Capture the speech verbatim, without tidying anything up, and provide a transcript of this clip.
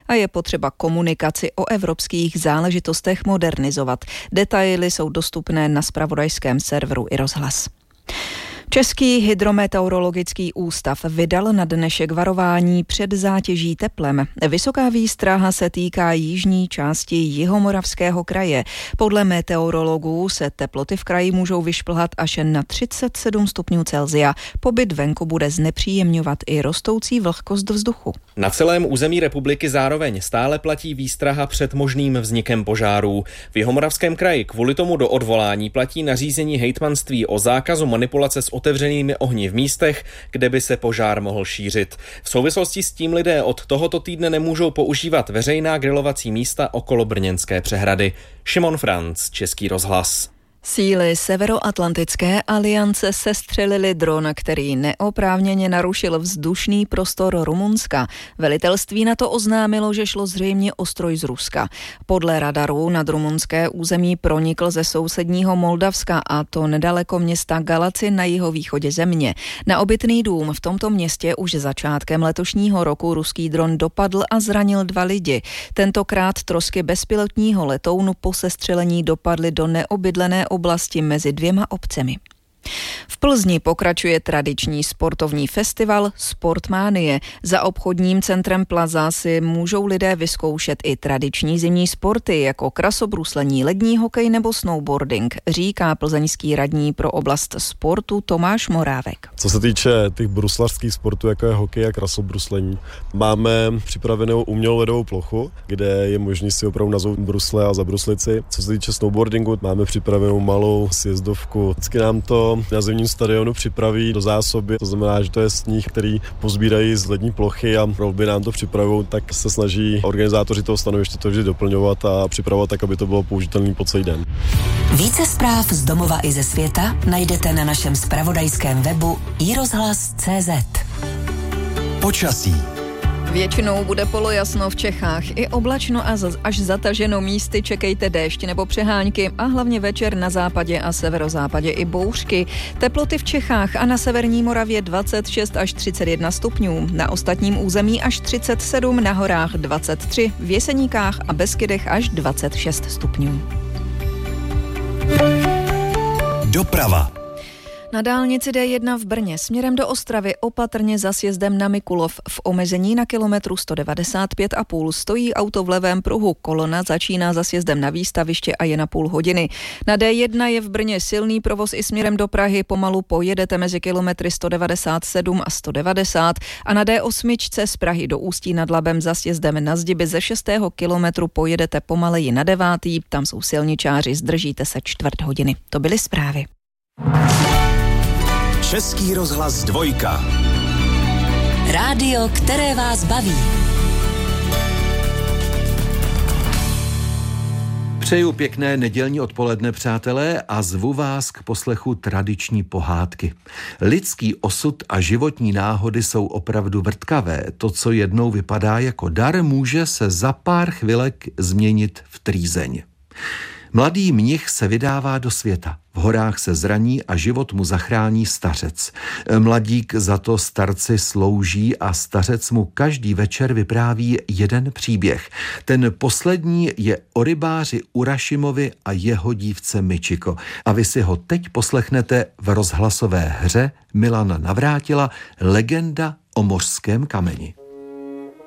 a je potřeba komunikaci o evropských záležitostech modernizovat. Detaily jsou dostupné na zpravodajském serveru iRozhlas. Český hydrometeorologický ústav vydal na dnešek varování před zátěží teplem. Vysoká výstraha se týká jižní části Jihomoravského kraje. Podle meteorologů se teploty v kraji můžou vyšplhat až na třicet sedm stupňů Celsia. Pobyt venku bude znepříjemňovat i rostoucí vlhkost vzduchu. Na celém území republiky zároveň stále platí výstraha před možným vznikem požárů. V Jihomoravském kraji kvůli tomu do odvolání platí nařízení hejtmanství o zákazu manipulace s otevřenými ohni v místech, kde by se požár mohl šířit. V souvislosti s tím lidé od tohoto týdne nemůžou používat veřejná grilovací místa okolo Brněnské přehrady. Šimon Franc, Český rozhlas. Síly Severoatlantické aliance sestřelili dron, který neoprávněně narušil vzdušný prostor Rumunska. Velitelství NATO oznámilo, že šlo zřejmě o stroj z Ruska. Podle radarů nad rumunské území pronikl ze sousedního Moldavska, a to nedaleko města Galaci na jihovýchodě země. Na obytný dům v tomto městě už začátkem letošního roku ruský dron dopadl a zranil dva lidi. Tentokrát trosky bezpilotního letounu po sestřelení dopadly do neobydlené oblasti mezi dvěma obcemi. V Plzni pokračuje tradiční sportovní festival Sportmanie. Za obchodním centrem Plaza si můžou lidé vyzkoušet i tradiční zimní sporty, jako krasobruslení, lední hokej nebo snowboarding, říká plzeňský radní pro oblast sportu Tomáš Morávek. Co se týče těch bruslařských sportů, jako je hokej a krasobruslení, máme připravenou umělou ledovou plochu, kde je možné si opravdu nazout brusle a zabruslit si. Co se týče snowboardingu, máme připravenou malou sjezdovku. Vždycky nám to na zimním stadionu připraví do zásoby, to znamená, že to je sníh, který pozbírají z lední plochy a rovby nám to připravují, tak se snaží organizátoři toho stanoviště to vždy doplňovat a připravovat tak, aby to bylo použitelné po celý den. Více zpráv z domova i ze světa najdete na našem zpravodajském webu i rozhlas tečka cé zet. Počasí. Většinou bude polojasno v Čechách. I oblačno a až zataženo místy čekejte déšť nebo přehánky a hlavně večer na západě a severozápadě i bouřky. Teploty v Čechách a na severní Moravě dvacet šest až třicet jedna stupňů. Na ostatním území až třicet sedm, na horách dvacet tři, v Jeseníkách a Beskydech až dvacet šest stupňů. Doprava. Na dálnici D jedna v Brně směrem do Ostravy opatrně za sjezdem na Mikulov. V omezení na kilometru sto devadesát pět a půl stojí auto v levém pruhu. Kolona začíná za sjezdem na výstaviště a je na půl hodiny. Na D jedna je v Brně silný provoz i směrem do Prahy. Pomalu pojedete mezi kilometry sto devadesát sedm a sto devadesát a na D osm z Prahy do Ústí nad Labem za sjezdem na Zdiby ze šestého kilometru pojedete pomaleji na devátý. Tam jsou silničáři, zdržíte se čtvrt hodiny. To byly zprávy. Český rozhlas dvojka. Rádio, které vás baví. Přeju pěkné nedělní odpoledne, přátelé, a zvu vás k poslechu tradiční pohádky. Lidský osud a životní náhody jsou opravdu vrtkavé. To, co jednou vypadá jako dar, může se za pár chvilek změnit v trýzeň. Mladý mnich se vydává do světa. V horách se zraní a život mu zachrání stařec. Mladík za to starci slouží a stařec mu každý večer vypráví jeden příběh. Ten poslední je o rybáři Urašimovi a jeho dívce Michiko. A vy si ho teď poslechnete v rozhlasové hře Milana Navrátila Legenda o mořském kameni.